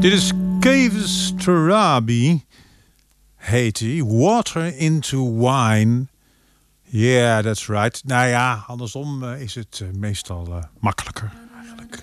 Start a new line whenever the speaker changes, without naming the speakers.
Dit is Kavus Tarabi, heet hij. Water into wine. Yeah, that's right. Nou ja, andersom is het meestal makkelijker eigenlijk.